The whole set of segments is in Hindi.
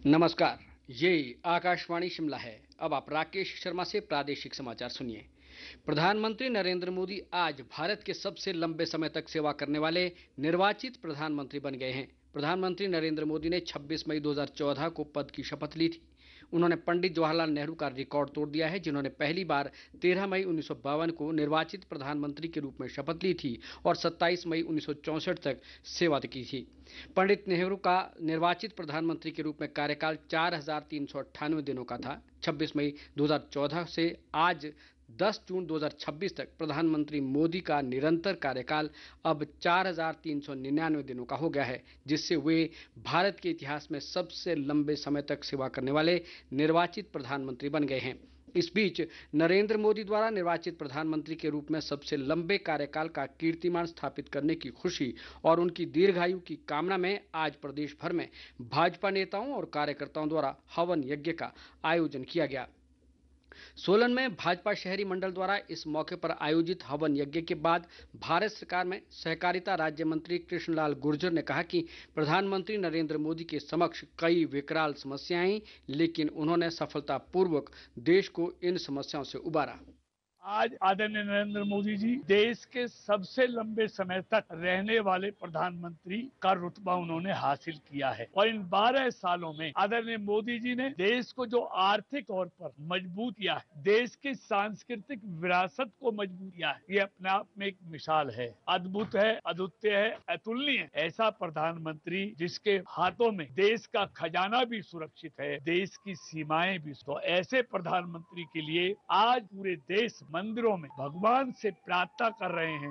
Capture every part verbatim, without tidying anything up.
नमस्कार। ये आकाशवाणी शिमला है। अब आप राकेश शर्मा से प्रादेशिक समाचार सुनिए। प्रधानमंत्री नरेंद्र मोदी आज भारत के सबसे लंबे समय तक सेवा करने वाले निर्वाचित प्रधानमंत्री बन गए हैं। प्रधानमंत्री नरेंद्र मोदी ने छब्बीस मई दो हज़ार चौदह को पद की शपथ ली थी। उन्होंने पंडित जवाहरलाल नेहरू का रिकॉर्ड तोड़ दिया है, जिन्होंने पहली बार तेरह मई उन्नीस सौ बावन को निर्वाचित प्रधानमंत्री के रूप में शपथ ली थी और सत्ताईस मई उन्नीस सौ चौंसठ तक सेवा की थी। पंडित नेहरू का निर्वाचित प्रधानमंत्री के रूप में कार्यकाल चार हजार तीन सौ अट्ठानवे दिनों का था। छब्बीस मई दो हज़ार चौदह से आज दस जून दो हज़ार छब्बीस तक प्रधानमंत्री मोदी का निरंतर कार्यकाल अब चार हजार तीन सौ निन्यानवे दिनों का हो गया है, जिससे वे भारत के इतिहास में सबसे लंबे समय तक सेवा करने वाले निर्वाचित प्रधानमंत्री बन गए हैं। इस बीच नरेंद्र मोदी द्वारा निर्वाचित प्रधानमंत्री के रूप में सबसे लंबे कार्यकाल का कीर्तिमान स्थापित करने की खुशी और उनकी दीर्घायु की कामना में आज प्रदेश भर में भाजपा नेताओं और कार्यकर्ताओं द्वारा हवन यज्ञ का आयोजन किया गया। सोलन में भाजपा शहरी मंडल द्वारा इस मौके पर आयोजित हवन यज्ञ के बाद भारत सरकार में सहकारिता राज्य मंत्री कृष्णलाल गुर्जर ने कहा कि प्रधानमंत्री नरेंद्र मोदी के समक्ष कई विकराल समस्याएं आई, लेकिन उन्होंने सफलतापूर्वक देश को इन समस्याओं से उबारा। आज आदरणीय नरेंद्र मोदी जी देश के सबसे लंबे समय तक रहने वाले प्रधानमंत्री का रुतबा उन्होंने हासिल किया है और इन बारह सालों में आदरणीय मोदी जी ने देश को जो आर्थिक तौर पर मजबूत किया है, देश की सांस्कृतिक विरासत को मजबूत किया है, ये अपने आप में एक मिसाल है। अद्भुत है, अद्वितीय है, अतुलनीय है। ऐसा प्रधानमंत्री जिसके हाथों में देश का खजाना भी सुरक्षित है, देश की सीमाएं भी। तो ऐसे प्रधानमंत्री के लिए आज पूरे देश मंदिरों में भगवान से प्रार्थना कर रहे हैं।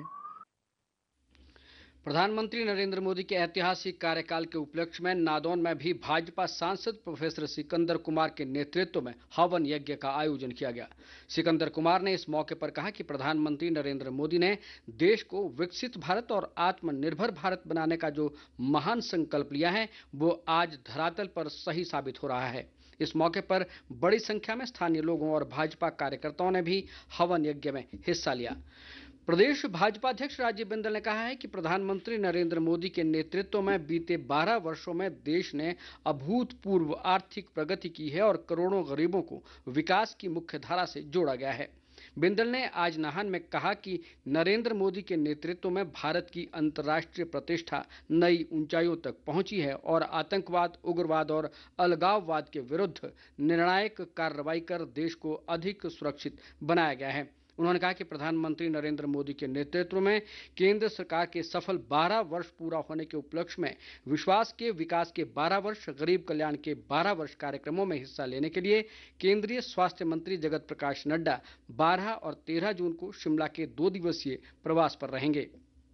प्रधानमंत्री नरेंद्र मोदी के ऐतिहासिक कार्यकाल के उपलक्ष्य में नादौन में भी भाजपा सांसद प्रोफेसर सिकंदर कुमार के नेतृत्व में हवन यज्ञ का आयोजन किया गया। सिकंदर कुमार ने इस मौके पर कहा कि प्रधानमंत्री नरेंद्र मोदी ने देश को विकसित भारत और आत्मनिर्भर भारत बनाने का जो महान संकल्प लिया है, वो आज धरातल पर सही साबित हो रहा है। इस मौके पर बड़ी संख्या में स्थानीय लोगों और भाजपा कार्यकर्ताओं ने भी हवन यज्ञ में हिस्सा लिया। प्रदेश भाजपा अध्यक्ष राजीव बिंदल ने कहा है कि प्रधानमंत्री नरेंद्र मोदी के नेतृत्व में बीते बारह वर्षों में देश ने अभूतपूर्व आर्थिक प्रगति की है और करोड़ों गरीबों को विकास की मुख्य धारा से जोड़ा गया है। बिंदल ने आज नाहन में कहा कि नरेंद्र मोदी के नेतृत्व में भारत की अंतर्राष्ट्रीय प्रतिष्ठा नई ऊंचाइयों तक पहुंची है और आतंकवाद, उग्रवाद और अलगाववाद के विरुद्ध निर्णायक कार्रवाई कर देश को अधिक सुरक्षित बनाया गया है। उन्होंने कहा कि प्रधानमंत्री नरेंद्र मोदी के नेतृत्व में केंद्र सरकार के सफल बारह वर्ष पूरा होने के उपलक्ष्य में विश्वास के विकास के बारह वर्ष, गरीब कल्याण के बारह वर्ष कार्यक्रमों में हिस्सा लेने के लिए केंद्रीय स्वास्थ्य मंत्री जगत प्रकाश नड्डा बारह और तेरह जून को शिमला के दो दिवसीय प्रवास पर रहेंगे।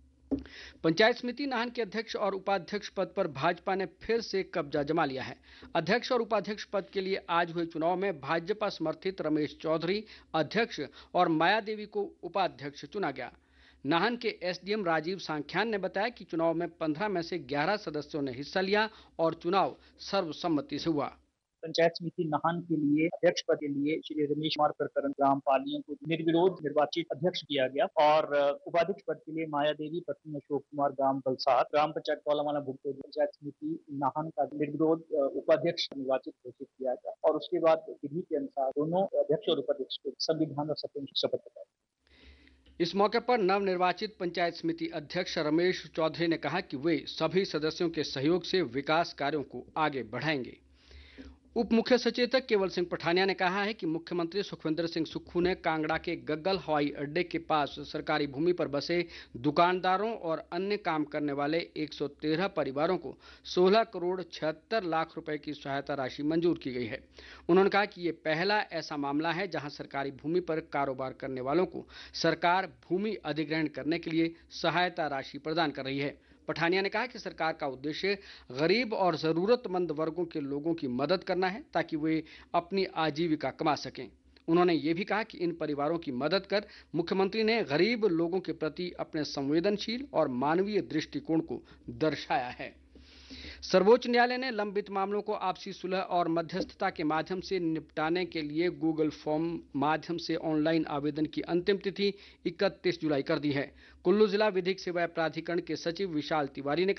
पंचायत समिति नाहन के अध्यक्ष और उपाध्यक्ष पद पर भाजपा ने फिर से कब्जा जमा लिया है। अध्यक्ष और उपाध्यक्ष पद के लिए आज हुए चुनाव में भाजपा समर्थित रमेश चौधरी अध्यक्ष और माया देवी को उपाध्यक्ष चुना गया। नाहन के एसडीएम राजीव सांख्यान ने बताया कि चुनाव में पंद्रह में से ग्यारह सदस्यों ने हिस्सा लिया और चुनाव सर्वसम्मति से हुआ। पंचायत समिति नाहन के लिए अध्यक्ष पद के लिए श्री रमेश कुमार करकरन ग्राम पालियों को निर्विरोध निर्वाचित अध्यक्ष किया गया और उपाध्यक्ष पद के लिए माया देवी पत्नी अशोक कुमार ग्राम बलसार ग्राम पंचायत कौलामाना भुगतो पंचायत समिति नाहन का निर्विरोध उपाध्यक्ष निर्वाचित घोषित किया गया और उसके बाद विधि के अनुसार दोनों अध्यक्ष और उपाध्यक्ष को संविधान और सत्य की शपथ दिलाई। इस मौके पर नवनिर्वाचित पंचायत समिति अध्यक्ष रमेश चौधरी ने कहा कि वे सभी सदस्यों के सहयोग से विकास कार्यों को आगे बढ़ाएंगे। उप मुख्य सचेतक केवल सिंह पठानिया ने कहा है कि मुख्यमंत्री सुखविंदर सिंह सुक्खू ने कांगड़ा के गग्गल हवाई अड्डे के पास सरकारी भूमि पर बसे दुकानदारों और अन्य काम करने वाले एक सौ तेरह परिवारों को सोलह करोड़ छिहत्तर लाख रुपए की सहायता राशि मंजूर की गई है। उन्होंने कहा कि ये पहला ऐसा मामला है जहां सरकारी भूमि पर कारोबार करने वालों को सरकार भूमि अधिग्रहण करने के लिए सहायता राशि प्रदान कर रही है। पठानिया ने कहा कि सरकार का उद्देश्य गरीब और ज़रूरतमंद वर्गों के लोगों की मदद करना है ताकि वे अपनी आजीविका कमा सकें। उन्होंने ये भी कहा कि इन परिवारों की मदद कर मुख्यमंत्री ने गरीब लोगों के प्रति अपने संवेदनशील और मानवीय दृष्टिकोण को दर्शाया है। सर्वोच्च न्यायालय ने लंबित मामलों को आपसी सुलह और मध्यस्थता के माध्यम से निपटाने के लिए गूगल फॉर्म माध्यम से ऑनलाइन आवेदन की अंतिम तिथि इकतीस जुलाई कर दी है। कुल्लू जिला विधिक सेवा प्राधिकरण के सचिव विशाल तिवारी ने